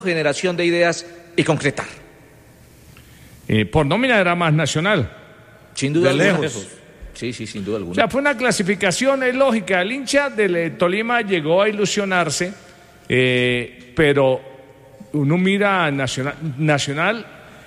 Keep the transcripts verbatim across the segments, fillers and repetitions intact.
generación de ideas y concretar. Eh, por nómina era más Nacional. Sin duda de alguna. lejos. Sí, sí, sin duda alguna. O sea, fue una clasificación eh, lógica. El hincha del eh, Tolima llegó a ilusionarse, eh, pero uno mira a Nacional, Nacional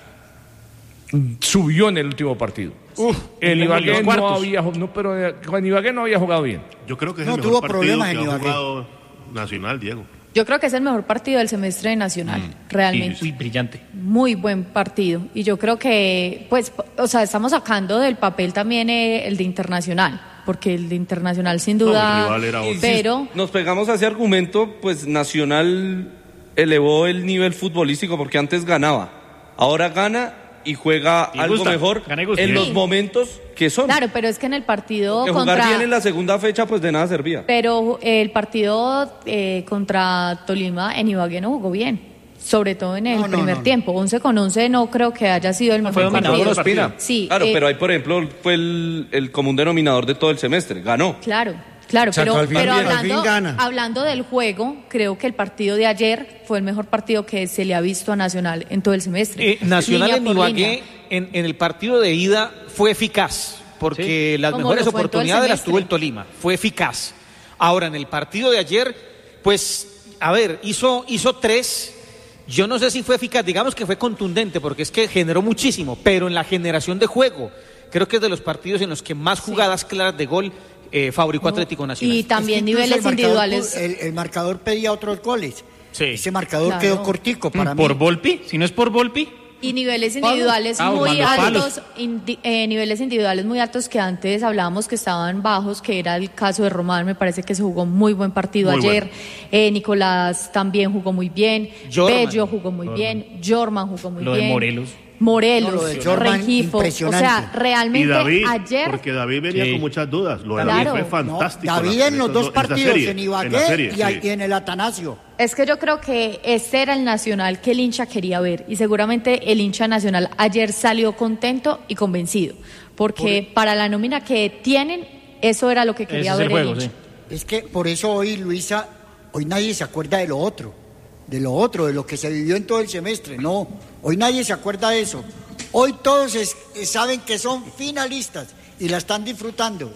subió en el último partido. Uf, el Ibagué no había, no, pero con Ibagué no había jugado bien. Yo creo que es no el tuvo mejor problemas partido en que ha Ibagué. jugado Nacional, Diego. Yo creo que es el mejor partido del semestre de Nacional, mm. realmente. Muy brillante. Muy buen partido. Y yo creo que, pues, o sea, estamos sacando del papel también eh, el de Internacional, porque el de Internacional sin duda, no, el rival era otro. pero... Si nos pegamos a ese argumento, pues Nacional elevó el nivel futbolístico porque antes ganaba. Ahora gana y juega y algo gusta, mejor en sí. los momentos que son. Claro, pero es que en el partido que contra... jugar bien en la segunda fecha, pues de nada servía. Pero el partido eh, contra Tolima en Ibagué no jugó bien, sobre todo en el no, no, primer no, no. tiempo. once con once no creo que haya sido el No, mejor fue partido. Ospina. Sí, Claro, eh, pero ahí, por ejemplo, fue el, el común denominador de todo el semestre. Ganó. Claro, claro, Exacto, pero, al fin pero bien, al hablando, fin gana. hablando del juego, creo que el partido de ayer fue el mejor partido que se le ha visto a Nacional en todo el semestre. Eh, Nacional Línea en por Ibagué, línea. en, en el partido de ida, fue eficaz, porque Sí. las Como mejores lo fue en todo el oportunidades las semestre. tuvo el Tolima, fue eficaz. Ahora, en el partido de ayer, pues, a ver, hizo, hizo tres, yo no sé si fue eficaz, digamos que fue contundente, porque es que generó muchísimo, pero en la generación de juego, creo que es de los partidos en los que más jugadas claras de gol eh, fabricó Atlético Nacional. Y también Es que incluso niveles el marcador individuales. pu- El, el marcador pedía otros goles. Sí. Ese marcador Claro. quedó cortico para mí. ¿Por Volpi? Si no es por Volpi. Y niveles individuales Ah, muy los palos. altos, indi- eh, niveles individuales muy altos que antes hablábamos que estaban bajos, que era el caso de Román, me parece que se jugó muy buen partido Muy ayer. Eh, Nicolás también jugó muy bien, Jorman. Bello jugó muy bien, Jorman jugó muy Lo de bien. Morelos. Morelos, No, lo de Jorman, Rengifo, o impresionante. sea, Y realmente David, ayer porque David venía Sí. con muchas dudas. Lo de Claro. David fue No, fantástico. David la- en los esas dos do- esa partidos, serie, en Ibagué la serie, y, a- sí. y en el Atanasio. es que yo creo que este era el Nacional que el hincha quería ver y seguramente el hincha nacional ayer salió contento y convencido, porque para la nómina que tienen, eso era lo que Ese quería es ver el juego, el hincha. sí. Es que por eso hoy, Luisa, hoy nadie se acuerda de lo otro, de lo otro, de lo que se vivió en todo el semestre. No, hoy nadie se acuerda de eso. Hoy todos es- saben que son finalistas y la están disfrutando.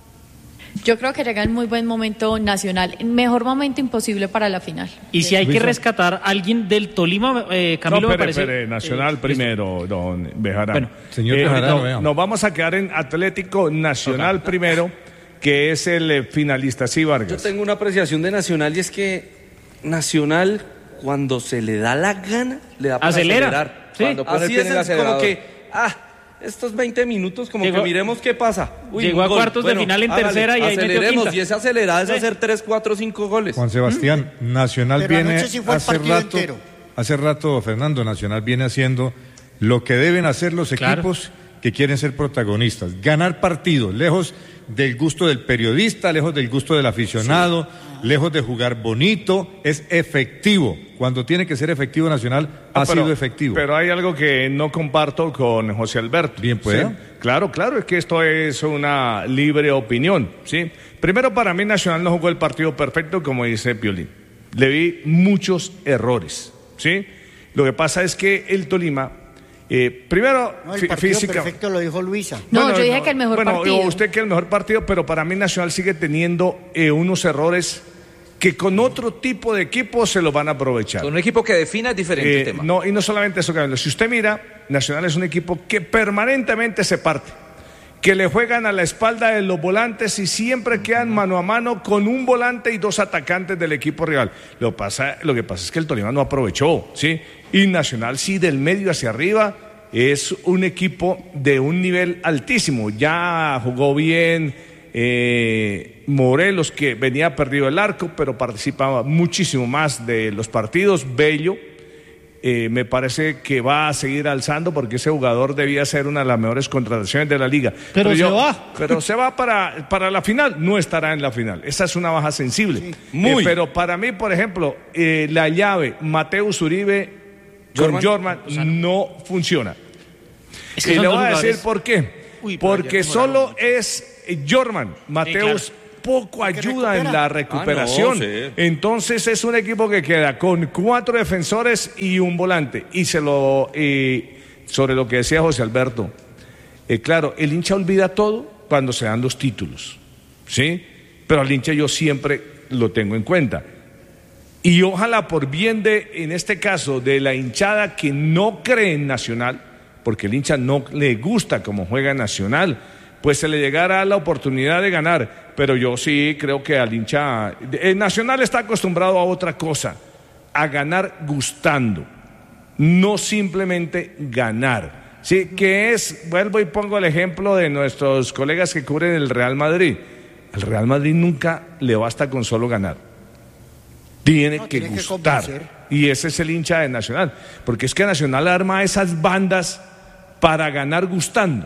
Yo creo que llega en muy buen momento Nacional, el mejor momento imposible para la final. Y si hay que rescatar a alguien del Tolima, eh, Camilo, no, me espere, parece... espere, Nacional eh, primero, don Bejarano. Bueno. Señor Eh, Bejarano, no, vea. nos vamos a quedar en Atlético Nacional primero, que es el eh, finalista. Sí, Yo Vargas. tengo una apreciación de Nacional y es que Nacional, cuando se le da la gana, le da para Acelera, acelerar. sí. Cuando pone el Así pie en es, el es como acelerador. que, ah, estos veinte minutos, como Llegó- que miremos qué pasa. Uy, llegó un a gol. cuartos de final en hágale, tercera y ahí metió aceleremos, quinta. y esa acelerada es Sí. hacer tres, cuatro, cinco goles. Juan Sebastián, Nacional Pero viene anoche sí fue el hace partido rato, entero. hace rato, Fernando, Nacional viene haciendo lo que deben hacer los Claro. equipos que quieren ser protagonistas, ganar partidos, lejos del gusto del periodista, lejos del gusto del aficionado, lejos de jugar bonito, es efectivo. Cuando tiene que ser efectivo Nacional, ha No, pero- sido efectivo. Pero hay algo que no comparto con José Alberto. Bien, pues. ¿sí? Claro, claro, es que esto es una libre opinión, ¿sí? Primero, para mí Nacional no jugó el partido perfecto, como dice Piolín. Le vi muchos errores, ¿sí? Lo que pasa es que el Tolima, eh, primero, No, el fí- partido física... perfecto lo dijo Luisa. No, Bueno, yo dije que el mejor bueno, partido. usted que el mejor partido, pero para mí Nacional sigue teniendo eh, unos errores que con otro tipo de equipo se los van a aprovechar. Con un equipo que defina es diferente Eh, el tema. no, y no solamente eso, Camilo. Si usted mira, Nacional es un equipo que permanentemente se parte, que le juegan a la espalda de los volantes y siempre quedan mano a mano con un volante y dos atacantes del equipo rival. Lo, pasa, lo que pasa es que el Tolima no aprovechó, ¿sí? Y Nacional sí, del medio hacia arriba, es un equipo de un nivel altísimo. Ya jugó bien eh, Morelos, que venía perdido el arco, pero participaba muchísimo más de los partidos. Bello, eh, me parece que va a seguir alzando porque ese jugador debía ser una de las mejores contrataciones de la liga. Pero se va. Pero se va para, para la final, no estará en la final. Esa es una baja sensible. muy. Eh, pero para mí, por ejemplo, eh, la llave Mateus Uribe con Jorman no funciona. Es que Y son le dos voy a decir jugadores- por qué. Uy, pero Porque ayer demoraron solo es eh, Jorman, Mateus poco ayuda en la recuperación. Ah, no, sí. Entonces es un equipo que queda con cuatro defensores y un volante. Y se lo y sobre lo que decía José Alberto, eh, claro, el hincha olvida todo cuando se dan los títulos, ¿sí? Pero al hincha yo siempre lo tengo en cuenta. Y ojalá por bien de, en este caso, de la hinchada que no cree en Nacional, porque el hincha no le gusta cómo juega Nacional, pues se le llegara la oportunidad de ganar. Pero yo sí creo que al hincha... El Nacional está acostumbrado a otra cosa, a ganar gustando, no simplemente ganar. Sí, que es, vuelvo y pongo el ejemplo de nuestros colegas que cubren el Real Madrid. El Real Madrid nunca le basta con solo ganar. Tiene No, que tiene que gustar. convencer. Y ese es el hincha de Nacional. Porque es que Nacional arma esas bandas para ganar gustando.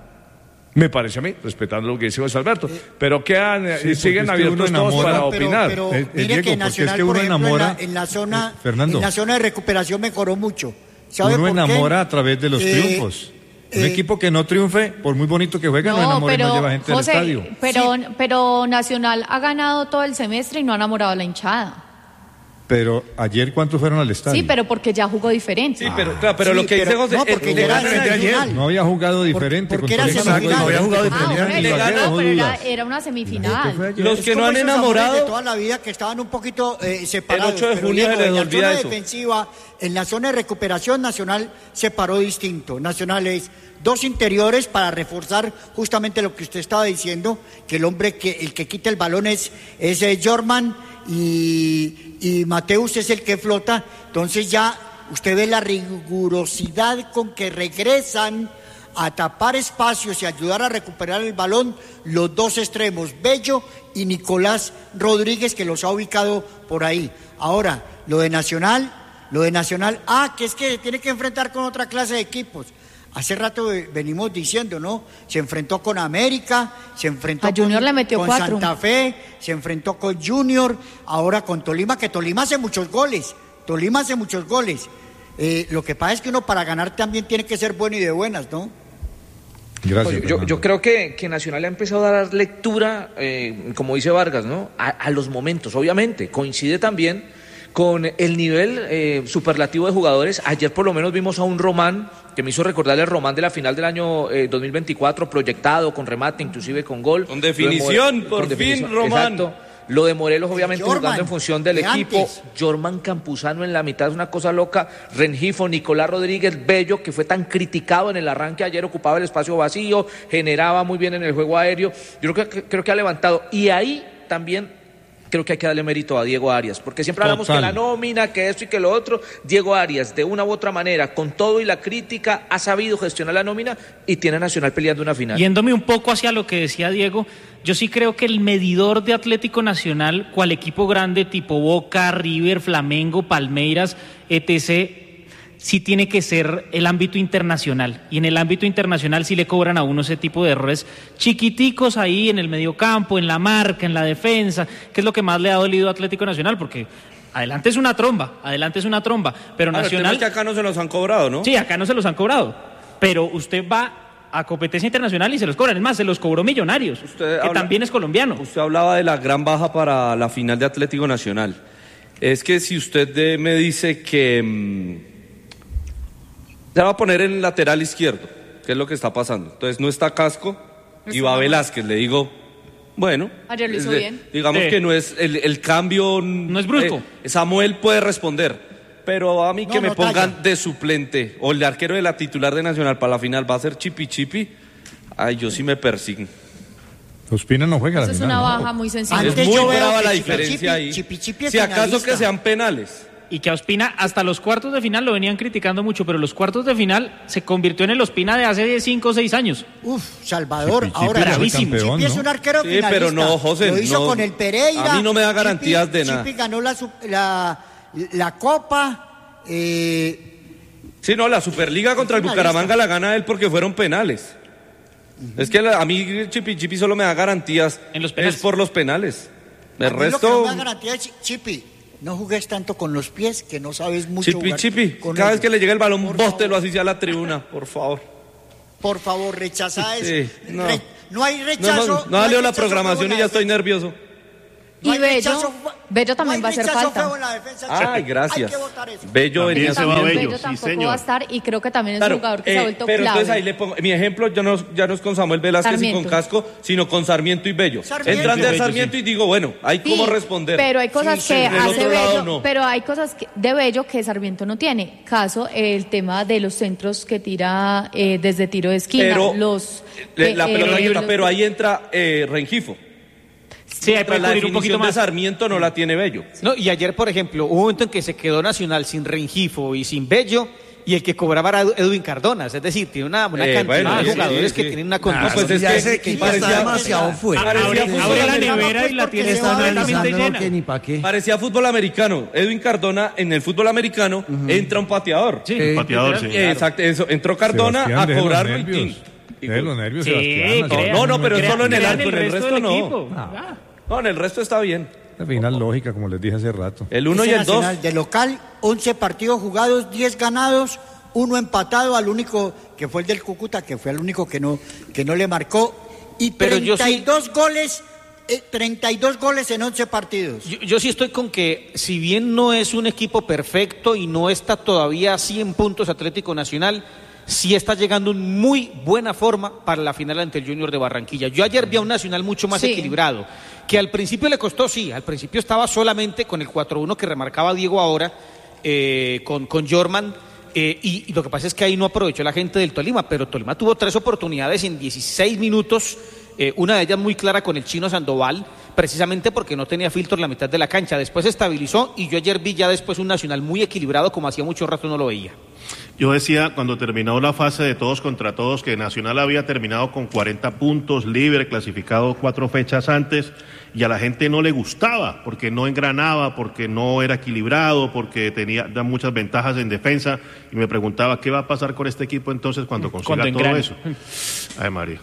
Me parece a mí, respetando lo que dice José Alberto. Pero quedan, eh, sí, siguen porque es que abiertos uno todos enamora. para Pero- opinar. Pero, Eh, eh, mire Diego, que porque es Nacional, que uno por ejemplo, enamora- en, la, en la zona, Eh, Fernando. en la zona de recuperación mejoró mucho. ¿Sabe Uno por qué? enamora a través de los Eh, triunfos. Un eh, equipo que no triunfe, por muy bonito que juegue, no, enamora y no lleva gente José, al estadio. pero, pero Nacional ha ganado todo el semestre y no ha enamorado a la hinchada. Pero ayer, ¿cuántos fueron al estadio? Sí, pero porque ya jugó diferente. Sí, pero, claro, pero Sí, lo que dice pero- José... no, eh, porque le ya era ganan a- semifinal. No había jugado diferente. porque con era Tolima, semifinal. no había jugado Ah, diferente. bueno, le no, gana, no, pero era, dudas. era una semifinal. Los Es que no como han esos amores enamorado... de toda la vida que estaban un poquito eh, separados. El ocho de pero junio Diego, se les en la olvida zona eso. defensiva, en la zona de recuperación, Nacional se paró distinto. Nacional es dos interiores para reforzar justamente lo que usted estaba diciendo, que el hombre que el que quita el balón es ese Jorman y, y Mateus es el que flota. Entonces ya usted ve la rigurosidad con que regresan a tapar espacios y ayudar a recuperar el balón los dos extremos, Bello y Nicolás Rodríguez, que los ha ubicado por ahí. Ahora, lo de Nacional, lo de Nacional, ah, que es que se tiene que enfrentar con otra clase de equipos. Hace rato eh, venimos diciendo, ¿no? Se enfrentó con América, se enfrentó A Junior con, le metió con cuatro. Santa Fe, se enfrentó con Junior, ahora con Tolima, que Tolima hace muchos goles, Tolima hace muchos goles. Eh, lo que pasa es que uno para ganar también tiene que ser bueno y de buenas, ¿no? Gracias, Yo, yo, Fernando. yo creo que, que Nacional ha empezado a dar lectura, eh, como dice Vargas, ¿no? A, a los momentos, obviamente. Coincide también con el nivel eh, superlativo de jugadores. Ayer por lo menos vimos a un Román, que me hizo recordarle al Román de la final del año eh, dos mil veinticuatro, proyectado, con remate, inclusive con gol. Con definición, Lo de More- por con definición, fin, Román. Exacto. Lo de Morelos, obviamente, Jorman, jugando en función del de equipo. antes. Jorman Campuzano en la mitad es una cosa loca. Rengifo, Nicolás Rodríguez, Bello, que fue tan criticado en el arranque ayer, ocupaba el espacio vacío, generaba muy bien en el juego aéreo. Yo creo que, creo que ha levantado. Y ahí también creo que hay que darle mérito a Diego Arias, porque siempre hablamos Total. que la nómina, que esto y que lo otro. Diego Arias, de una u otra manera, con todo y la crítica, ha sabido gestionar la nómina y tiene a Nacional peleando una final. Yéndome un poco hacia lo que decía Diego, yo sí creo que el medidor de Atlético Nacional, cual equipo grande tipo Boca, River, Flamengo, Palmeiras, etcétera, sí tiene que ser el ámbito internacional. Y en el ámbito internacional sí le cobran a uno ese tipo de errores chiquiticos ahí en el mediocampo, en la marca, en la defensa, que es lo que más le ha dolido a Atlético Nacional, porque adelante es una tromba, adelante es una tromba, pero Ah, el tema Nacional... es que acá no se los han cobrado, ¿no? Sí, acá no se los han cobrado, pero usted va a competencia internacional y se los cobran. Es más, se los cobró Millonarios, Usted que habla- también es colombiano. Usted hablaba de la gran baja para la final de Atlético Nacional. Es que si usted de- me dice que mm, se va a poner en el lateral izquierdo, ¿qué es lo que está pasando? Entonces no está Casco y va Velázquez, le digo, bueno, Ayer lo hizo es de- bien. digamos Sí. que no es el, el cambio, No es brusco. eh, Samuel puede responder, pero a mí No, que me no pongan talla. de suplente o el arquero de la titular de Nacional para la final va a ser Chipi Chipi, ay, yo sí me persigno. Ospina no juega a la Eso es final, una ¿no? baja muy sencilla. Antes Es muy yo veo brava que la Chipi diferencia Chipi- ahí. Chipi Chipi es Si acaso finalista. que sean penales. Y que a Ospina hasta los cuartos de final lo venían criticando mucho, pero los cuartos de final se convirtió en el Ospina de hace cinco o seis años. Uf, Salvador, Chipi Chipi ahora fue bravísimo. campeón, Chipi es ¿no? un arquero Sí, finalista. pero no, José, Lo hizo no. con el Pereira. A mí no me da Chipi- garantías de nada. Chipi ganó la, su- la, la Copa. Eh, Sí, no, la Superliga contra el Finalista. Bucaramanga la gana él porque fueron penales. Es que la- a mí Chipi Chipi solo me da garantías En los penales. es por los penales. El a mí lo que no resto, me da garantía es, Chipi, no jugues tanto con los pies, que no sabes mucho Chipi jugar Chipi, con cada vez ellos. que le llegue el balón, Por bóstelo favor. así sea a la tribuna, por favor. Por favor, rechaza eso. Sí, no. Re- no hay No, rechazo. no, no hay salió la rechazo programación feo y ya en la estoy defensa. nervioso. No Y hay Bello, rechazo- Bello también no va a hay hacer rechazo falta. feo en la defensa, Ay, Chepe. gracias. Hay que votar eso. Bello También venía se va subiendo. Bello, Bello sí, tampoco señor. va a estar y creo que también es Claro, un jugador que eh, se ha vuelto pero clave. entonces ahí le pongo, mi ejemplo ya no, ya no es con Samuel Velázquez Sarmiento. y con Casco, sino con Sarmiento y Bello. Sarmiento. Entran de Bello, Sarmiento sí. y digo, bueno, hay Sí, cómo responder. Pero hay cosas Sí, sí, que del hace otro lado Bello, no. pero hay cosas que- de Bello que Sarmiento no tiene. Caso el tema de los centros que tira eh, desde tiro de esquina, Pero, los Le- la eh, pelota eh, quieta, los- pero ahí entra eh, Rengifo. Sí, ahí puede la cubrir un poquito definición de más. Sarmiento no la tiene Bello. No, y ayer, por ejemplo, hubo un momento en que se quedó Nacional sin Rengifo y sin Bello, y el que cobraba era Edwin Cardona. Es decir, tiene una, una Eh, cantidad bueno, de sí, jugadores sí, que sí. tienen una No, condición. pues es ya que ese equipo parecía- está demasiado fuerte. Parecía Abre, fútbol abre la americano. nevera y la porque tiene se va completamente analizándolo llena. que ni pa' qué. Parecía fútbol americano. Edwin Cardona, en el fútbol americano, entra un pateador. Sí, Eh, Pateador, sí. Eh, Exacto, eso. Entró Cardona Sebastián, a deje los cobrarlo y nervios. tin. Y Deje gol. los nervios, Sí, Sebastián. crea- No, no, pero es crea- solo en el crean arco, en el resto del no. equipo. Ah. No, en el resto está bien. La final lógica, como les dije hace rato. El uno y Ese el dos. Nacional de local, once partidos jugados, diez ganados, uno empatado, al único que fue el del Cúcuta, que fue el único que no, que no le marcó, y Pero yo sí- treinta y dos goles, eh, treinta y dos goles en once partidos. Yo, yo sí estoy con que, si bien no es un equipo perfecto y no está todavía a cien puntos Atlético Nacional, sí está llegando en muy buena forma para la final ante el Junior de Barranquilla. Yo ayer vi a un Nacional mucho más Sí. equilibrado, que al principio le costó, sí, al principio estaba solamente con el cuatro uno que remarcaba Diego ahora, eh, con, con Jorman, eh, y, y lo que pasa es que ahí no aprovechó la gente del Tolima, pero Tolima tuvo tres oportunidades en dieciséis minutos, eh, una de ellas muy clara con el Chino Sandoval, precisamente porque no tenía filtro en la mitad de la cancha. Después se estabilizó y yo ayer vi ya después un Nacional muy equilibrado como hacía mucho rato no lo veía. Yo decía cuando terminó la fase de todos contra todos que Nacional había terminado con cuarenta puntos, libre, clasificado cuatro fechas antes, y a la gente no le gustaba porque no engranaba, porque no era equilibrado, porque tenía da muchas ventajas en defensa, y me preguntaba qué va a pasar con este equipo entonces cuando consiga Cuando todo engrane. eso. Ay, María.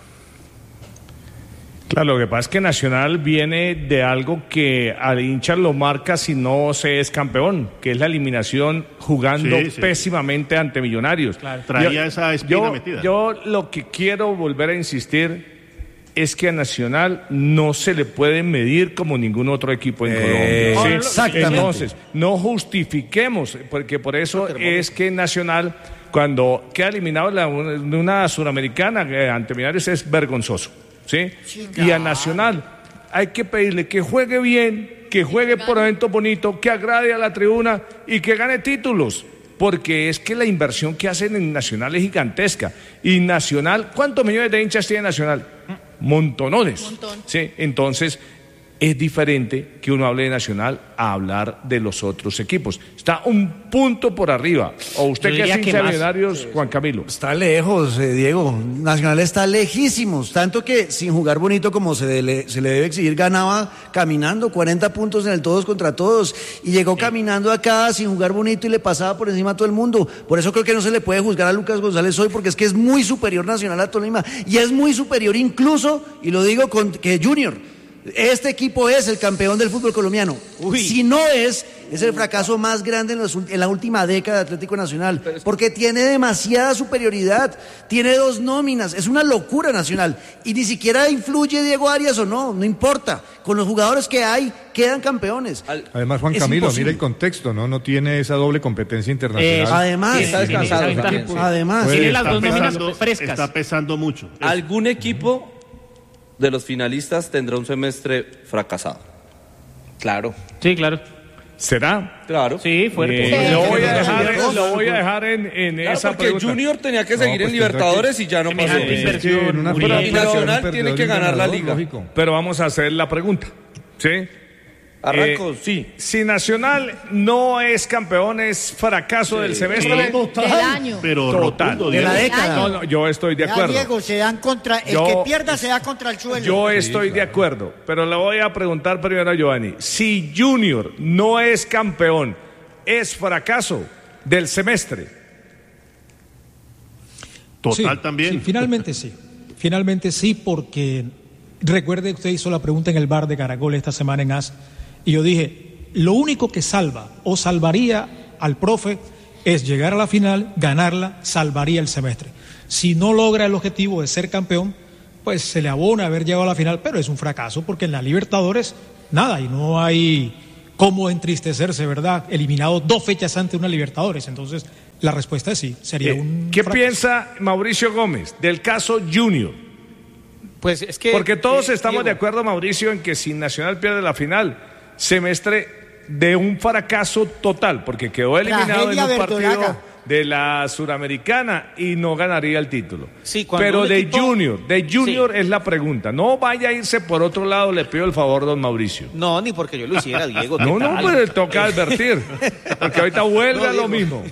Claro, lo que pasa es que Nacional viene de algo que al hincha lo marca si no se es campeón, que es la eliminación jugando Sí, sí. pésimamente ante Millonarios. Traía esa espina yo, metida. Yo lo que quiero volver a insistir es que a Nacional no se le puede medir como ningún otro equipo en Eh, Colombia. ¿sí? exactamente. Entonces, no justifiquemos, porque por eso es que Nacional, cuando queda eliminado de la- de una suramericana eh, ante Millonarios, es vergonzoso. ¿sí? Sí, Y a Nacional hay que pedirle que juegue bien, que juegue por eventos bonitos, que agrade a la tribuna y que gane títulos. Porque es que la inversión que hacen en Nacional es gigantesca. Y Nacional, ¿cuántos millones de hinchas tiene Nacional? Montonones. Montón. Sí, entonces es diferente que uno hable de Nacional a hablar de los otros equipos. Está un punto por arriba. O usted Yo que es diría que hincha de más. Millonarios, Juan Camilo. Está lejos, eh, Diego. Nacional está lejísimos. Tanto que sin jugar bonito como se le, se le debe exigir, ganaba caminando cuarenta puntos en el todos contra todos. Y llegó caminando acá sin jugar bonito y le pasaba por encima a todo el mundo. Por eso creo que no se le puede juzgar a Lucas González hoy, porque es que es muy superior Nacional a Tolima. Y es muy superior incluso, y lo digo con que Junior. Este equipo es el campeón del fútbol colombiano. Uy. Si no es, es el fracaso más grande en, los ult- en la última década de Atlético Nacional, porque tiene demasiada superioridad, tiene dos nóminas, es una locura Nacional, y ni siquiera influye Diego Arias o no, no importa, con los jugadores que hay, quedan campeones. Además, Juan Es Camilo, imposible. mire el contexto, ¿no? No tiene esa doble competencia internacional. Eso. Además, Sí, está tiene descansado esa también, ventaja. sí. además, Puede- Tiene las Está dos nóminas pesando, frescas. está pesando mucho. Es- ¿Algún equipo de los finalistas tendrá un semestre fracasado? Claro. Sí, claro. ¿Será? Claro. Sí, fuerte. Eh, Sí. lo voy a dejar, Sí. lo voy a dejar en, en Claro, esa porque pregunta. Junior tenía que No, seguir pues en tendrá Libertadores y ya no pasó. Semejante Es inversión, que en una Uriel. final Nacional un tiene perdedor que y un ganar la ganador, liga. lógico. Pero vamos a hacer la pregunta. ¿Sí? Arranco, Eh, sí. Si Nacional no es campeón, es fracaso del semestre. Del año. Pero Total. rotundo, de la Diego. década. No, no, yo estoy de Ya, acuerdo. Diego, se dan contra, el Yo- que pierda se da contra el suelo. Yo estoy de acuerdo, pero le voy a preguntar primero a Giovanni. Si Junior no es campeón, ¿es fracaso del semestre? Total Sí, también. sí, finalmente sí. Finalmente sí, porque recuerde que usted hizo la pregunta en el bar de Caracol esta semana en A S, y yo dije, lo único que salva o salvaría al profe es llegar a la final, ganarla, salvaría el semestre. Si no logra el objetivo de ser campeón, pues se le abona haber llegado a la final, pero es un fracaso porque en la Libertadores nada, y no hay cómo entristecerse, ¿verdad? Eliminado dos fechas antes de una Libertadores, entonces la respuesta es sí, sería Eh, un ¿Qué fracaso. piensa Mauricio Gómez del caso Junior? Pues es que... Porque todos eh, estamos Diego, de acuerdo, Mauricio, en que si Nacional pierde la final, semestre de un fracaso total, porque quedó eliminado Tragedia en un partido verdolaga. de la Suramericana y no ganaría el título. Sí, cuando Pero un de equipo- Junior, de Junior Sí. es la pregunta. No vaya a irse por otro lado, le pido el favor, don Mauricio. No, ni porque yo lo hiciera, Diego. ¿qué No, no, tal? pues le toca advertir, porque ahorita vuelve No, a lo Diego. mismo.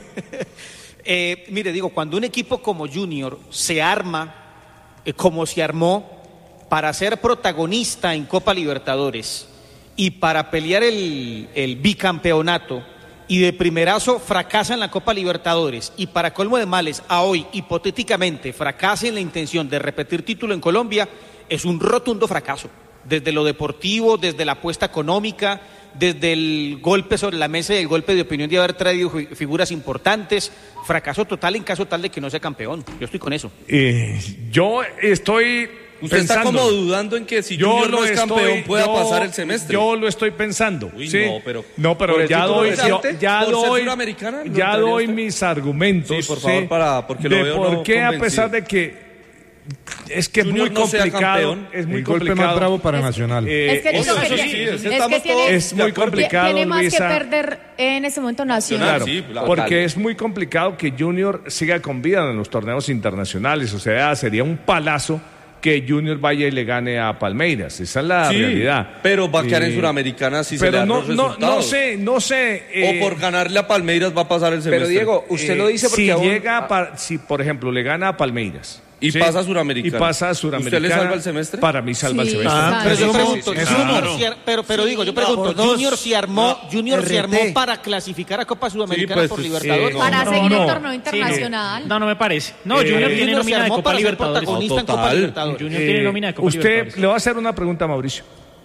Eh, mire, digo, cuando un equipo como Junior se arma eh, como se armó para ser protagonista en Copa Libertadores y para pelear el, el bicampeonato y de primerazo fracasa en la Copa Libertadores y para colmo de males a hoy hipotéticamente fracasa en la intención de repetir título en Colombia, es un rotundo fracaso, desde lo deportivo, desde la apuesta económica, desde el golpe sobre la mesa y el golpe de opinión de haber traído fi- figuras importantes, fracaso total en caso tal de que no sea campeón. Yo estoy con eso. Eh, yo estoy Usted está pensando. como dudando en que si Yo Junior lo no es estoy- campeón pueda yo- pasar el semestre. Yo lo estoy pensando. Uy, ¿sí? no, pero- No, pero ¿por el ya título doy, reciente? yo- ya ¿Por ser doy, suramericana? ¿No ya entraría doy usted? mis argumentos. Sí, por favor, para- porque lo de veo por no qué, a convencido. pesar de que es que es Junior muy no sea complicado, campeón. es muy El golpe complicado. más bravo para Nacional. Eh, Es que eso lo que sí, tiene- sí, es que estamos tiene- todos es muy de acuerdo. complicado, tiene más Luisa. que perder en ese momento Nacional. Claro, Sí, claro. porque Total. es muy complicado que Junior siga con vida en los torneos internacionales. O sea, sería un palazo que Junior vaya y le gane a Palmeiras. Esa es la Sí, realidad. pero va a quedar en Eh, Suramericana si se le Pero dan no, los no, resultados. no sé, no sé. eh, O por ganarle a Palmeiras va a pasar el semestre. Pero Diego, usted eh, lo dice porque si aún- llega, a pa- si por ejemplo le gana a Palmeiras Y pasa a Suramericana. y pasa a Suramericana, ¿Usted le salva el semestre? Para mí salva Sí, el semestre. Ah, Pero yo sí, pregunto, sí, sí, Junior claro. se ar- pero, pero digo, yo pregunto, por dos. Junior se armó, No, Junior se R T. armó para clasificar a Copa Sudamericana pues, por eh, Libertadores. Para No, seguir no. el torneo internacional. No, no me parece. No, Eh, Junior tiene Junior se nómina de armó Copa para ser Libertadores. protagonista en Copa total. Libertadores. Junior Eh, tiene nómina de Copa usted, Libertadores. le voy a hacer una pregunta a Mauricio.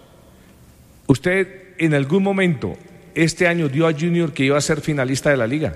¿Usted en algún momento este año dio a Junior que iba a ser finalista de la liga?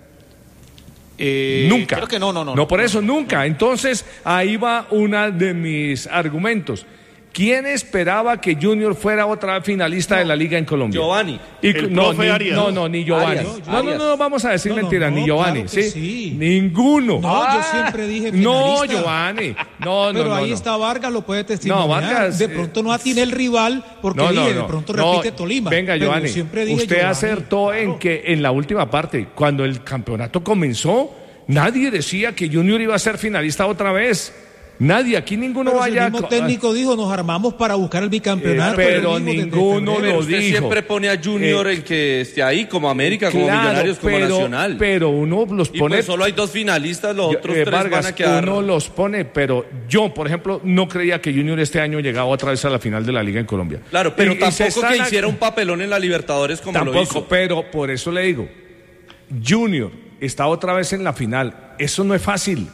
Eh, Nunca. Creo que no, no, no. No, por eso, nunca. Entonces, ahí va uno de mis argumentos. ¿Quién esperaba que Junior fuera otra vez finalista de la liga en Colombia? Giovanni. Y, El no, profe ni, Arias. no, no, ni Giovanni. Arias, no, no, Arias. no, vamos a decir No, no, mentiras, no, ni Giovanni, claro que ¿sí? sí. Ninguno. No, yo siempre dije No, finalista. Giovanni. No, no, Pero no, ahí no. está Vargas, lo puede testimoniar. No, Vargas, de eh, pronto no atiene el rival porque No, no, dije, no. de pronto No, repite Tolima. Venga, Pero Giovanni, yo siempre dije usted Giovanni. acertó en que en la última parte, cuando el campeonato comenzó, nadie decía que Junior iba a ser finalista otra vez. Nadie, aquí ninguno Pero si vaya el mismo a- técnico dijo, nos armamos para buscar el bicampeonato. Eh, pero lo mismo desde ninguno febrero. Pero lo usted dijo. siempre pone a Junior Eh, el que esté ahí, como América, como Claro, Millonarios, como pero, Nacional. Pero uno los y pone. pues solo hay dos finalistas, los Yo- otros eh, tres Vargas, van a quedar. uno los pone, pero yo, por ejemplo, no creía que Junior este año llegaba otra vez a la final de la liga en Colombia. Claro, pero Y- y se tampoco están que a- hiciera un papelón en la Libertadores como Tampoco, lo hizo. pero por eso le digo, Junior está otra vez en la final. Eso no es fácil.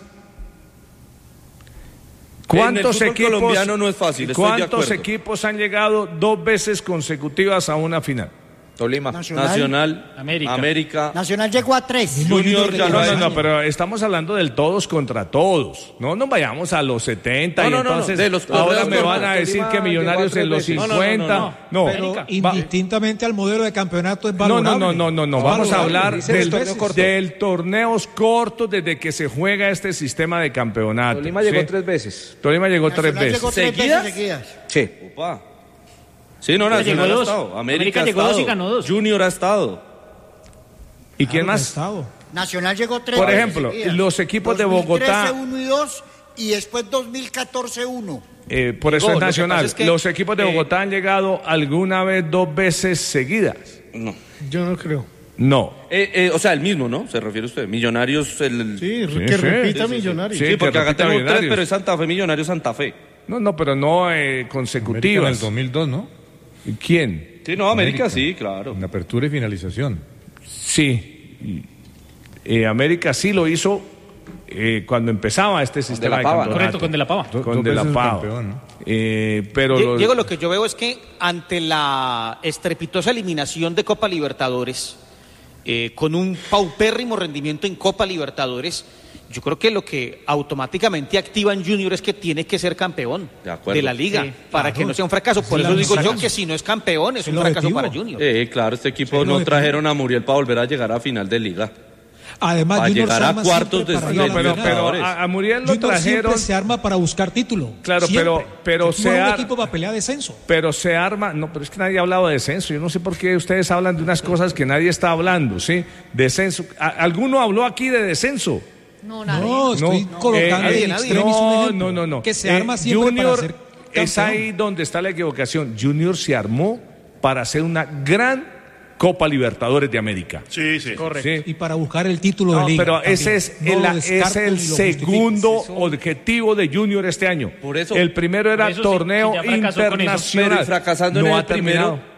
¿Cuántos fútbol equipos, colombiano no es fácil, estoy de ¿cuántos acuerdo. equipos han llegado dos veces consecutivas a una final? Tolima. Nacional. Nacional, América. América. Nacional llegó a tres. Junior ya No, no no, es. no, pero estamos hablando del todos contra todos. No nos vayamos a los setenta No, y no, no, no, entonces de los ahora torneos me van a normales. decir que Tolima Millonarios llegó a en los tres veces. No, no, no, cincuenta. no, No, Pero va- indistintamente al modelo de campeonato es no, valorable. no, no, no, no, no. Es Vamos a valorable, hablar dice del, dos veces. corto. del torneos cortos desde que se juega este sistema de campeonato. Tolima llegó ¿sí? tres veces. Tolima llegó tres Nacional veces. llegó tres ¿Seguidas? veces seguidas. Sí. Opa. Sí, no, Nacional llegó ha dos. estado. América, América ha llegó dos y estado. ganó dos. Junior ha estado. ¿Y quién Claro, más? Estado. Nacional llegó tres Por veces ejemplo, seguidas. los equipos de dos mil trece, Bogotá- uno y dos, y después dos mil catorce, uno. Eh, por eso Llegó, es lo que nacional. pasa es que, los equipos de eh, Bogotá han llegado alguna vez dos veces seguidas. No. Yo no creo. No. Eh, eh, o sea, el mismo, ¿no? Se refiere usted. Millonarios, el. Sí, Sí, que sí. repita Sí, sí, Millonarios. sí. Sí, porque que acá repita tenemos tres, Millonarios. pero es Santa Fe, Millonarios, Santa Fe. No, no, pero no eh, América en consecutivas. el dos mil dos, ¿no? ¿Quién? Sí, no, América, América. sí, claro. En apertura y finalización. Sí. Y, eh, América sí lo hizo eh, cuando empezaba este sistema la de Pava, ¿no? campeonato. Correcto, con De La Pava. Do- Con dos De La veces Pava. campeón, ¿no? Eh, pero Die- los- Diego, lo que yo veo es que ante la estrepitosa eliminación de Copa Libertadores, eh, con un paupérrimo rendimiento en Copa Libertadores, yo creo que lo que automáticamente activa en Junior es que tiene que ser campeón de, de la liga, sí, para claro. que no sea un fracaso. Por eso digo yo que si no es campeón es, es un fracaso objetivo. Para Junior. Eh, claro, este equipo no trajeron a Muriel para volver a llegar a final de liga. Además, para Junior llegar a cuartos de no, pero, pero a, a Muriel lo Junior trajeron. Se arma para buscar título. Claro, siempre. pero pero se se arma ar... un equipo para pelear descenso. Pero se arma, no, pero es que nadie ha hablado de descenso. Yo no sé por qué ustedes hablan de unas cosas que nadie está hablando, ¿sí? Descenso. ¿A, ¿Alguno habló aquí de descenso? No, nadie. No, estoy no, colocando eh, en nadie, no, no, no, no. Que se arma eh, siempre Junior, para ser campeón. Es ahí donde está la equivocación. Junior se armó para hacer una gran Copa Libertadores de América. Sí, sí. Correcto. Sí. Y para buscar el título no, de liga. Pero también. ese es no el, es el segundo objetivo de Junior este año. Por eso, el primero era eso torneo sí, internacional. Pero fracasando no en el primero.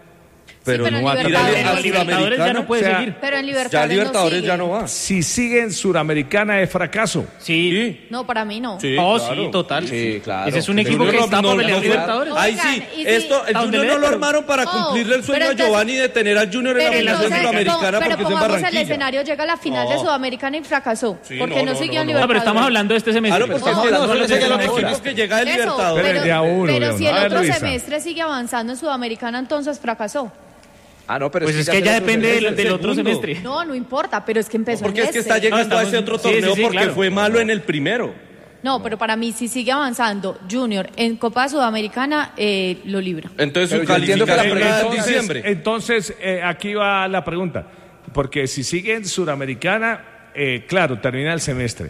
Pero, sí, pero no va a tirar a Libertadores ya no puede o sea, seguir. Pero en Libertadores, ya Libertadores no ya no va. Si sigue en Suramericana es fracaso. Sí. sí. No, para mí no. Sí, oh, claro. sí, total. Sí, claro. Ese es un equipo que está para pelear Libertadores. Ahí sí, esto, el Junior no lo armaron para no, cumplirle el sueño a Giovanni de tener al Junior en la final suramericana porque es en Barranquilla. El escenario llega a la final de Sudamericana y fracasó. Sí, porque no, no, siguió en no, Libertadores. No, pero estamos hablando de este semestre. Claro, porque es el equipo que llega de Libertadores. Pero si el otro semestre sigue avanzando en Sudamericana, entonces fracasó. Ah, no, pero pues es que, es que ya depende del, del otro semestre. No, no importa, pero es que empezó porque en es que este. está llegando no, estamos... a ese otro torneo sí, sí, sí, porque claro. fue malo en el primero. No, pero para mí si sigue avanzando Junior en Copa Sudamericana eh, lo libra. Entonces su calificación en diciembre. Entonces eh, aquí va la pregunta, porque si sigue en Suramericana, eh, claro, termina el semestre,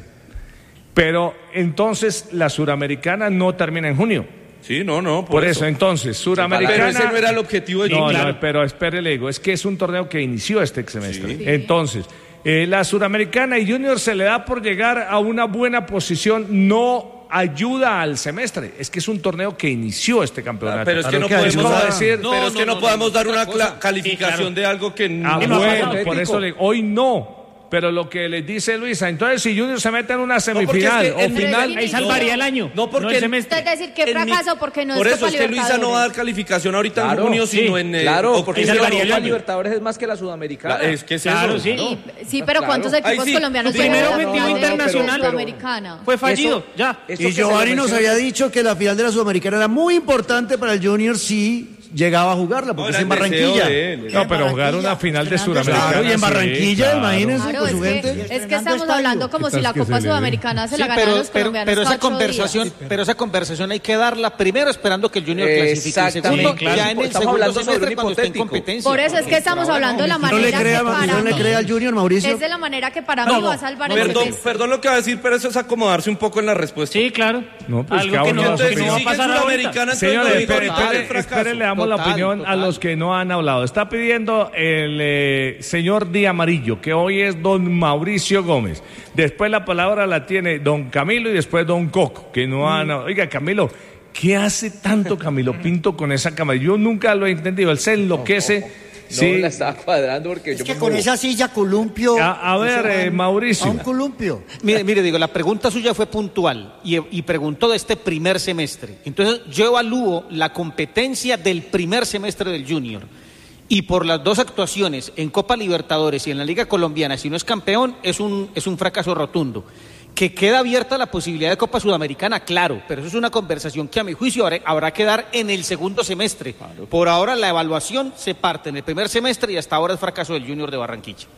pero entonces la Suramericana no termina en junio. Sí, no, no. Por, por eso. eso, entonces, Suramericana... Pero ese no era el objetivo de No, claro. no, pero espere, le digo, es que es un torneo que inició este semestre. Sí. Entonces, eh, la Suramericana y Junior se le da por llegar a una buena posición, no ayuda al semestre. Es que es un torneo que inició este campeonato. Pero es que no podemos dar, decir, no, pero es que no, no podemos no, dar una cosa. calificación sí, claro. de algo que no... Ah, bueno, por eso le digo, hoy no... Pero lo que les dice Luisa, entonces si Junior se mete en una semifinal no, es que o final... Ahí salvaría el año, no porque no el semestre. Es decir, que fracaso mi, porque no por es eso Copa es que Luisa no va a dar calificación ahorita claro, en junio, sí, sino en... Claro, porque la Copa Libertadores es más que la Sudamericana. La, es que es claro, eso. Sí, sí, sí pero claro. ¿Cuántos equipos sí, colombianos llegan a la final objetivo internacional de Sudamericana? Fue fallido, eso, ya. Eso y Giovanni nos había dicho que la final de la Sudamericana era muy importante para el Junior si llegaba a jugarla, porque no, es en Barranquilla. De no, pero jugar una final de Sudamericana. Claro, y en Barranquilla, sí, imagínense, claro, con su es gente. Que, es que estamos hablando como si la Copa Sudamericana se la ganaran los colombianos. Pero esa conversación, pero esa conversación hay que darla primero esperando que el Junior clasifique. Segundo, claro. ya en el segundo semestre cuando esté en competencia. Por eso es que estamos hablando de la manera que para no le crea al Junior, Mauricio. Es de la manera que para mí va a salvar el semestre. Perdón lo que va a decir, pero eso es acomodarse un poco en la respuesta. Sí, claro. No, pues algo que no va a pasar ahorita. Señores, espere, le damos la opinión a los que no han hablado. Está pidiendo el eh, señor Di Amarillo, que hoy es don Mauricio Gómez. Después la palabra la tiene don Camilo y después don Coco, que no han... Oiga, Camilo, ¿qué hace tanto Camilo Pinto con esa cámara? Yo nunca lo he entendido. Él se enloquece... No, no. Sí. No la estaba cuadrando porque es yo que me con muevo. esa silla columpio. A, a ver, eh, Mauricio. A un columpio. Mire, mire, digo, la pregunta suya fue puntual y, y preguntó de este primer semestre. Entonces, yo evalúo la competencia del primer semestre del Junior. Y por las dos actuaciones en Copa Libertadores y en la Liga Colombiana, si no es campeón, es un, es un fracaso rotundo. Que queda abierta la posibilidad de Copa Sudamericana, claro, pero eso es una conversación que a mi juicio habrá, habrá que dar en el segundo semestre. Claro. Por ahora la evaluación se parte en el primer semestre y hasta ahora es fracaso del Junior de Barranquilla.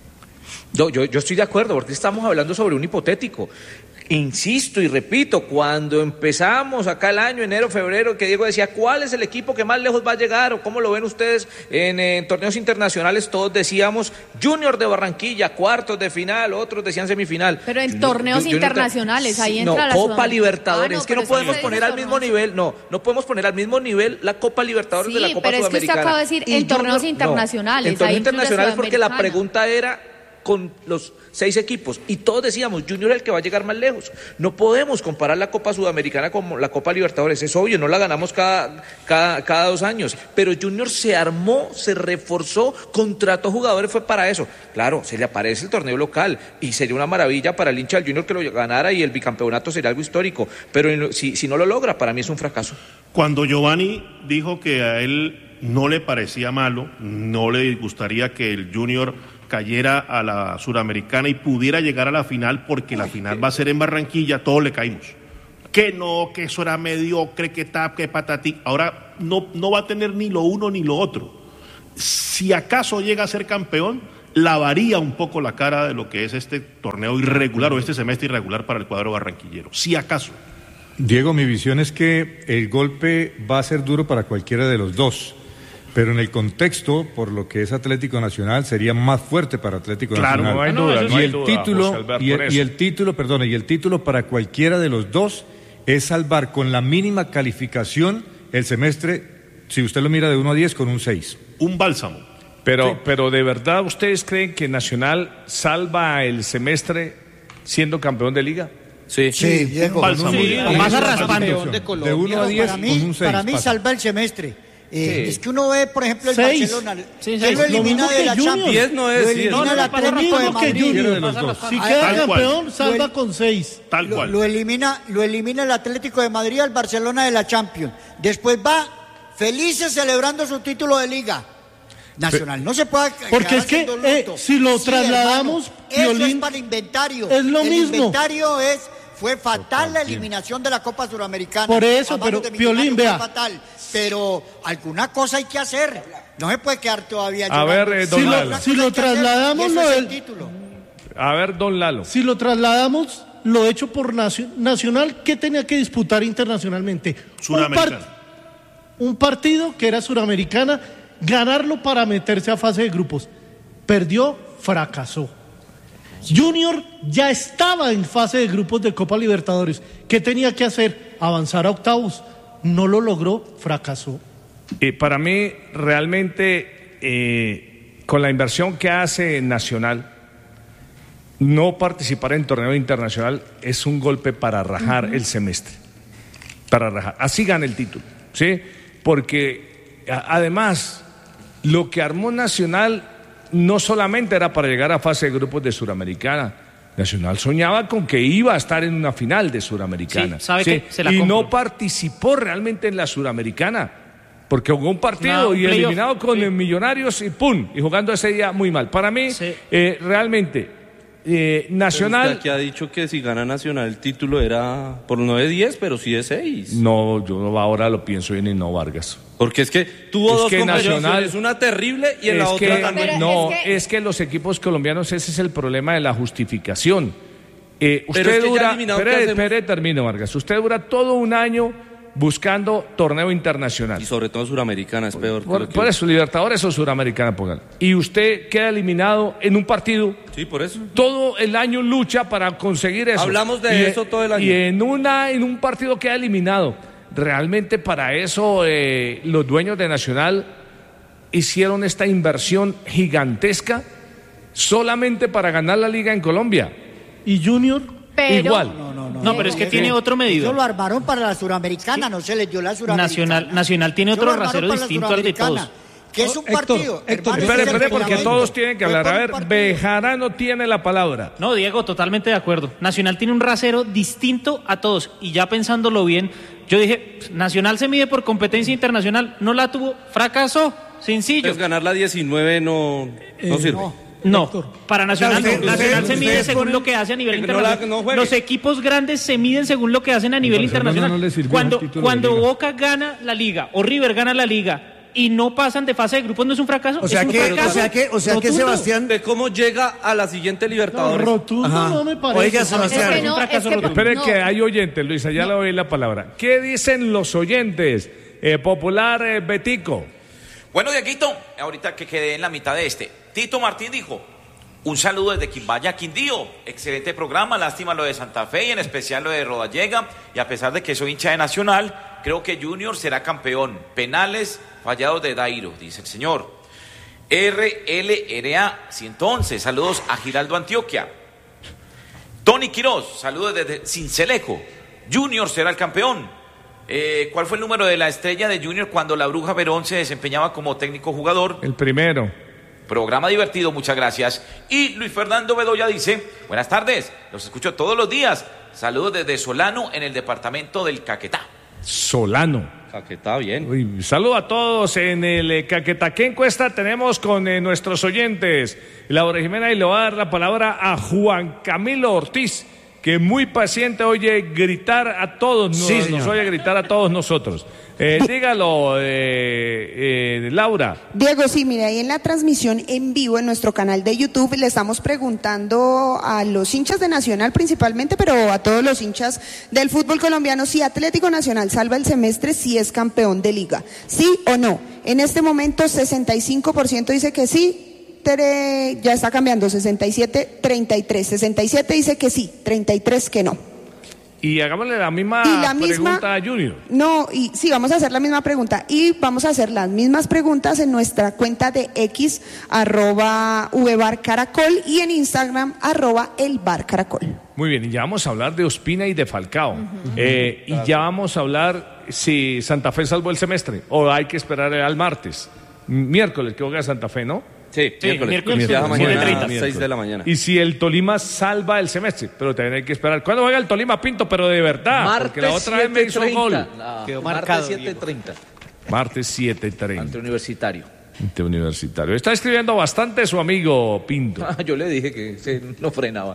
Yo, yo, yo estoy de acuerdo, porque estamos hablando sobre un hipotético. Insisto y repito, cuando empezamos acá el año, enero, febrero, que Diego decía, ¿cuál es el equipo que más lejos va a llegar? ¿O cómo lo ven ustedes en, en torneos internacionales? Todos decíamos Junior de Barranquilla, cuartos de final, otros decían semifinal. Pero en torneos Junior, internacionales, ahí entra no, la Copa Libertadores, ah, no, es que no podemos poner al mismo no. nivel, no, no podemos poner al mismo nivel la Copa Libertadores sí, de la Copa pero Sudamericana. Es que usted acaba de decir y en torneos Junior, internacionales. No, en torneos ahí internacionales porque la pregunta era con los seis equipos y todos decíamos Junior es el que va a llegar más lejos. No podemos comparar la Copa Sudamericana con la Copa Libertadores, es obvio, no la ganamos cada, cada, cada dos años, pero Junior se armó, se reforzó, contrató jugadores, fue para eso. Claro, se le aparece el torneo local y sería una maravilla para el hincha del Junior que lo ganara y el bicampeonato sería algo histórico, pero si, si no lo logra, para mí es un fracaso. Cuando Giovanni dijo que a él no le parecía malo, no le gustaría que el Junior cayera a la Suramericana y pudiera llegar a la final, porque la final va a ser en Barranquilla, todos le caímos. Que no, que eso era mediocre, que tap, que patatí. Ahora no, no va a tener ni lo uno ni lo otro. Si acaso llega a ser campeón, lavaría un poco la cara de lo que es este torneo irregular o este semestre irregular para el cuadro barranquillero. Si acaso. Diego, mi visión es que el golpe va a ser duro para cualquiera de los dos. Pero en el contexto, por lo que es Atlético Nacional, sería más fuerte para Atlético claro, Nacional. No hay duda, y no hay el duda, título José Alberto, y el, por eso. y el título, perdón, y el título para cualquiera de los dos es salvar con la mínima calificación el semestre, si usted lo mira de uno a diez, con un seis. Un bálsamo. Pero, Sí. pero de verdad, ¿ustedes creen que Nacional salva el semestre siendo campeón de liga? Sí. Sí, Diego. Un bálsamo. Sí, Un pasa bálsamo. raspando. Campeón De de Colombia. uno a diez para con mí, un seis. para mí pasa. salva el semestre. Eh, Sí. Es que uno ve, por ejemplo, el Seis. Barcelona. Sí, él seis. lo Lo elimina mismo de que la Junior. Champions. diez no es, Lo sí, elimina no, no, el no, Atlético Lo de mismo que Madrid. Cualquiera de Junior. los dos. Si Ah, queda tal cual. campeón, salva con seis. Tal Lo, cual. lo elimina, lo elimina el Atlético de Madrid al Barcelona de la Champions. Después va felices celebrando su título de liga. Nacional no se puede Porque quedar es que, haciendo eh, luto. si lo trasladamos, hermano, eso es Piolín, para inventario. es lo el mismo. inventario es fue fatal la eliminación de la Copa Suramericana. Por eso, A manos pero, de Millonarios Piolín, fue vea. fatal. Pero alguna cosa hay que hacer. No se puede quedar todavía A llorando. ver, eh, Si don lo- Lalo. Alguna si cosa lo hay que hacer, trasladamos, y eso lo es del- el título. A ver, don Lalo. Si lo trasladamos, lo hecho por Nacio- Nacional, ¿qué tenía que disputar internacionalmente? Un, Suramericana. part- un partido que era suramericana, ganarlo para meterse a fase de grupos. Perdió, fracasó. Junior ya estaba en fase de grupos de Copa Libertadores. ¿Qué tenía que hacer? Avanzar a octavos. No lo logró, fracasó. Y para mí, realmente, eh, con la inversión que hace Nacional, no participar en torneo internacional es un golpe para rajar el semestre. Para rajar. Así gana el título, ¿sí? Porque a- además, lo que armó Nacional no solamente era para llegar a fase de grupos de Suramericana. Nacional soñaba con que iba a estar en una final de Suramericana. Sí, ¿sabe qué? Se la y compro. no participó realmente en la Suramericana. Porque jugó un partido No, un y playoff, eliminado con sí. el Millonarios y ¡pum! Y jugando ese día muy mal. Para mí, Sí. eh, realmente, eh, Nacional... Que ha dicho que si gana Nacional el título era por no de diez, pero sí de seis. No, yo ahora lo pienso bien y no Vargas. Porque es que tuvo Es dos que competiciones, Nacional- una terrible y en la es otra que, también. Pero no, es que- es que los equipos colombianos, ese es el problema de la justificación. Eh, usted Pero es que ya dura, eliminado, ¿qué espere, hacemos? espere, termino, Vargas. Usted dura todo un año buscando torneo internacional. Y sobre todo en Suramericana es peor. que Por, lo que- por eso, Libertadores o Suramericana, pongan. Y usted queda eliminado en un partido. Sí, por eso. Todo el año lucha para conseguir eso. Hablamos de Y- eso todo el año. Y en, una, en un partido queda eliminado. Realmente para eso eh, los dueños de Nacional hicieron esta inversión gigantesca solamente para ganar la liga en Colombia. ¿Y Junior? Pero, Igual. No, pero es que tiene otro Eso medidor. lo armaron para la Suramericana, no se les dio la Suramericana. Nacional, Nacional tiene Eso otro lo armaron rasero para la distinto al de todos. Suramericana, que es un Héctor, partido. Héctor, hermano, Espere, ese es el espere, porque reglamento. todos tienen que Fue hablar. por A un ver, partido. Bejarano tiene la palabra. No, Diego, totalmente de acuerdo. Nacional tiene un rasero distinto a todos. Y ya pensándolo bien, yo dije, Nacional se mide por competencia internacional, no la tuvo, fracasó, sencillo. Entonces ganar la diecinueve no, no sirve. No, Héctor. para Nacional Usted- no. Nacional usted- se mide ustedes según ponen- lo que hace a nivel que no la- internacional. no juegue. Los equipos grandes se miden según lo que hacen a nivel Barcelona internacional. no le sirvió cuando el título de cuando liga. Boca gana la liga o River gana la liga y no pasan de fase de grupos, ¿no es un fracaso? O sea es un que, fracaso. o sea que, o sea que rotundo. Sebastián, De cómo llega a la siguiente No, Libertadores. rotundo Ajá. no me parece. Oiga, es Sebastián. que no, fracaso es que- rotundo. Espere no. que hay oyentes, Luisa, ya le doy la palabra. ¿Qué dicen los oyentes? Eh, popular eh, Betico. Bueno, Dieguito, ahorita que quedé en la mitad de este. Tito Martín dijo, un saludo desde Quimbaya, Quindío. Excelente programa, lástima lo de Santa Fe y en especial lo de Rodallega. Y a pesar de que soy hincha de Nacional, creo que Junior será campeón. Penales fallados de Dairo, dice el señor. R L R A ciento once, saludos a Giraldo Antioquia. Tony Quiroz, saludos desde Cincelejo. Junior será el campeón. Eh, ¿Cuál fue el número de la estrella de Junior cuando la Bruja Verón se desempeñaba como técnico jugador? El primero. Programa divertido, muchas gracias. Y Luis Fernando Bedoya dice, buenas tardes, los escucho todos los días. Saludos desde Solano, en el departamento del Caquetá. Solano. Caquetá, bien. Uy, saludo a todos en el eh, Caquetá. ¿Qué encuesta tenemos con eh, nuestros oyentes? Laura Jimena, y le voy a dar la palabra a Juan Camilo Ortiz, que muy paciente oye gritar a todos, nos, Sí, nos oye gritar a todos nosotros. Eh, dígalo, eh, eh, Laura. Diego, sí, mire, ahí en la transmisión en vivo en nuestro canal de YouTube le estamos preguntando a los hinchas de Nacional principalmente, pero a todos los hinchas del fútbol colombiano, si Atlético Nacional salva el semestre, si es campeón de liga. ¿Sí o no? En este momento sesenta y cinco por ciento dice que sí, tere, ya está cambiando, sesenta y siete, treinta y tres. sesenta y siete dice que sí, treinta y tres que no. Y hagámosle la misma Y la pregunta misma- a Junior. No, y sí, vamos a hacer la misma pregunta. Y vamos a hacer las mismas preguntas en nuestra cuenta de X, arroba vbarcaracol, y en Instagram, arroba elbarcaracol. Muy bien, y ya vamos a hablar de Ospina y de Falcao. Eh, y ya vamos a hablar si Santa Fe salvó el semestre o hay que esperar al martes. Miércoles que juega Santa Fe, ¿no? Sí, Sí, miércoles. miércoles, Viaja siete mañana treinta. a las seis de la mañana. Y si el Tolima salva el semestre, pero también hay que esperar. ¿Cuándo juega el Tolima, Pinto? Pero de verdad, porque la otra vez me hizo gol. No, Quedó martes marcado, siete treinta. Martes siete treinta. Ante Universitario. Ante Universitario. Está escribiendo bastante su amigo Pinto. Ah, yo le dije que se no frenaba.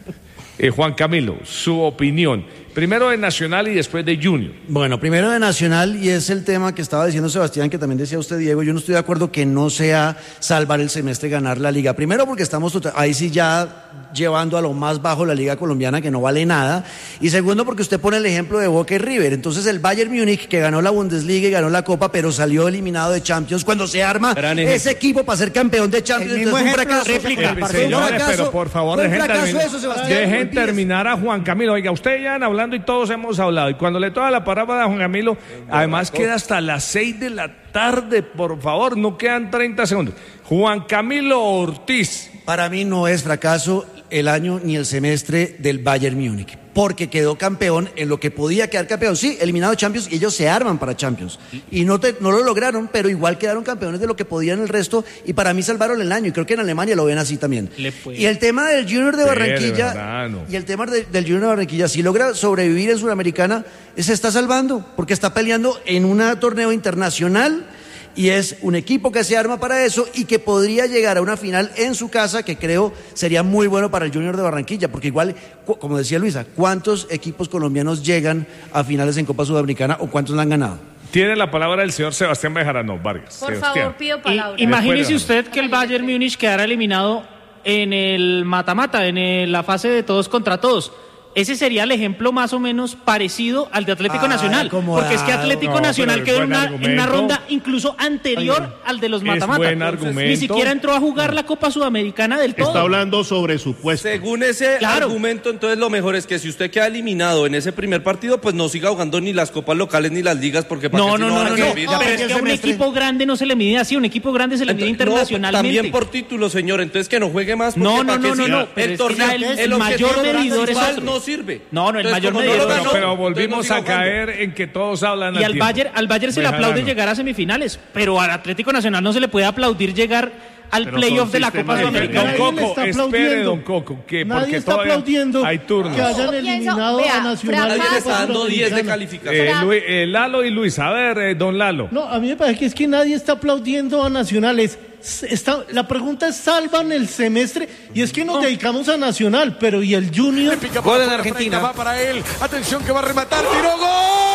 Eh, Juan Camilo, su opinión. Primero de Nacional y después de Junior. Bueno, primero de Nacional, y es el tema que estaba diciendo Sebastián, que también decía usted, Diego. Yo no estoy de acuerdo que no sea salvar el semestre, ganar la liga. Primero porque estamos total- ahí sí ya llevando a lo más bajo la liga colombiana, que no vale nada. Y segundo porque usted pone el ejemplo de Boca y River. Entonces el Bayern Múnich, que ganó la Bundesliga y ganó la Copa, pero salió eliminado de Champions, cuando se arma Gran ejemplo. ese equipo para ser campeón de Champions, El mismo entonces fue un ejemplo, fracaso. réplica, Fue un Señores, fracaso. pero por favor, Fue un dejen, fracaso terminar, eso, Sebastián. dejen Olvídese. terminar a Juan Camilo. Oiga, ustedes ya han hablando y todos hemos hablado. Y cuando le toca la palabra a Juan Camilo, además queda hasta las seis de la tarde, por favor, no quedan treinta segundos. Juan Camilo Ortiz. Para mí no es fracaso el año ni el semestre del Bayern Múnich, porque quedó campeón en lo que podía quedar campeón. Sí, eliminado de Champions, y ellos se arman para Champions. Y no, te, no lo lograron, pero igual quedaron campeones de lo que podían el resto, y para mí salvaron el año, y creo que en Alemania lo ven así también. Le puede. Y el tema del Junior de Sí, Barranquilla, de verdad, no. y el tema de- del Junior de Barranquilla, si logra sobrevivir en Sudamericana, se está salvando, porque está peleando en un torneo internacional, y es un equipo que se arma para eso y que podría llegar a una final en su casa, que creo sería muy bueno para el Junior de Barranquilla, porque igual, cu- como decía Luisa, ¿cuántos equipos colombianos llegan a finales en Copa Sudamericana o cuántos la han ganado? Tiene la palabra el señor Sebastián Bejarano Vargas. Por Sebastián. favor, pido Y- palabra. imagínese Después de- usted que el Bayern Múnich quedara eliminado en el mata-mata, en el- la fase de todos contra todos. Ese sería el ejemplo más o menos parecido al de Atlético Ay, Nacional. acomodado. Porque es que Atlético No, Nacional pero quedó es en buen una, en una argumento. ronda incluso anterior al de los Es mata-mata. buen Entonces, argumento. Ni siquiera entró a jugar la Copa Sudamericana del todo. Está hablando sobre su puesto. Según ese Claro. argumento, entonces lo mejor es que si usted queda eliminado en ese primer partido, pues no siga jugando ni las copas locales ni las ligas, porque para No, qué si no, no, van a no, no. servir. Pero es que a un equipo grande no se le mide así, un equipo grande se le mide Entonces, no, internacionalmente. también por título, señor. Entonces que no juegue más. porque No, no, ¿para qué no, no, si no, pero El es que torneo, ya el- el objetivo mayor medidor es principal otro. no sirve. No, no, el Entonces, mayor como medidor lo es ganó, Pero, pero entonces no volvimos siga a jugando. caer en que todos hablan Y al al tiempo. Bayern, al Bayern se le Bejarano. aplaude llegar a semifinales, pero al Atlético Nacional no se le puede aplaudir llegar al Pero playoff son de la sistemas Copa diferentes. Sudamericana. Don Nadie le Coco, está espere, aplaudiendo. don Coco, que Nadie porque está todavía aplaudiendo hay turnos. que hayan Yo pienso, eliminado vea, a Nacional. Nadie le está Copa dando diez de Sudamericana. calificación. Eh, Luis- eh, Lalo y Luis, a ver, eh, don Lalo. No, a mí me parece que es que nadie está aplaudiendo a Nacional. Es- está, la pregunta es, ¿salvan el semestre? Y es que nos dedicamos a Nacional, pero ¿y el Junior? Gol en Argentina. Va para él. Atención que va a rematar. Tiró gol.